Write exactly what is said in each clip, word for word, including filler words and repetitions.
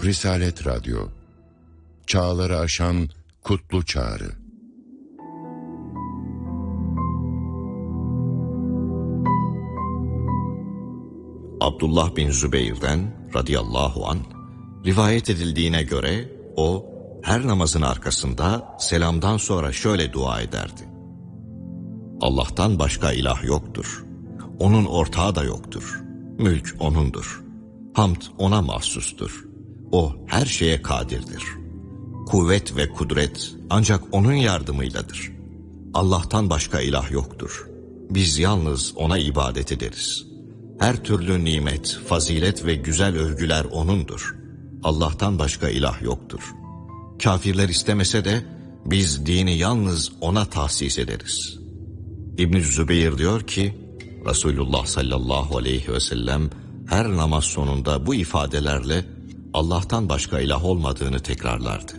Risalet Radyo, çağları aşan kutlu çağrı. Abdullah bin Zübeyr'den radıyallahu an rivayet edildiğine göre o her namazın arkasında selamdan sonra şöyle dua ederdi: Allah'tan başka ilah yoktur. Onun ortağı da yoktur. Mülk O'nundur. Hamd O'na mahsustur. O her şeye kadirdir. Kuvvet ve kudret ancak O'nun yardımıyladır. Allah'tan başka ilah yoktur. Biz yalnız O'na ibadet ederiz. Her türlü nimet, fazilet ve güzel övgüler O'nundur. Allah'tan başka ilah yoktur. Kafirler istemese de biz dini yalnız O'na tahsis ederiz. İbn-i Zübeyir diyor ki, Resulullah sallallahu aleyhi ve sellem her namaz sonunda bu ifadelerle Allah'tan başka ilah olmadığını tekrarlardı.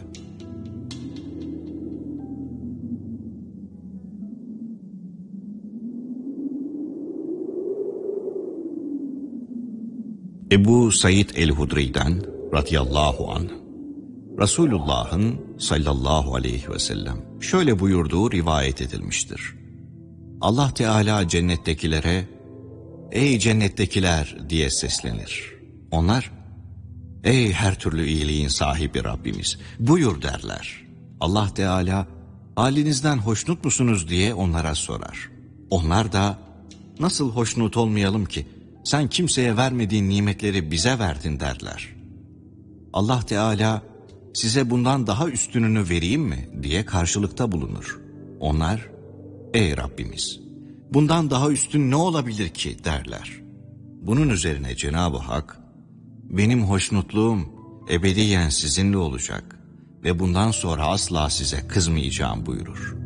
Ebu Said el-Hudri'den radıyallahu anh, Resulullah'ın sallallahu aleyhi ve sellem şöyle buyurduğu rivayet edilmiştir: Allah Teala cennettekilere "Ey cennettekiler" diye seslenir. Onlar "Ey her türlü iyiliğin sahibi Rabbimiz, buyur" derler. Allah Teala "Halinizden hoşnut musunuz?" diye onlara sorar. Onlar da "Nasıl hoşnut olmayalım ki? Sen kimseye vermediğin nimetleri bize verdin" derler. Allah Teala "Size bundan daha üstününü vereyim mi?" diye karşılıkta bulunur. Onlar "Ey Rabbimiz, bundan daha üstün ne olabilir ki?" derler. Bunun üzerine Cenab-ı Hak "Benim hoşnutluğum ebediyen sizinle olacak ve bundan sonra asla size kızmayacağım" buyurur.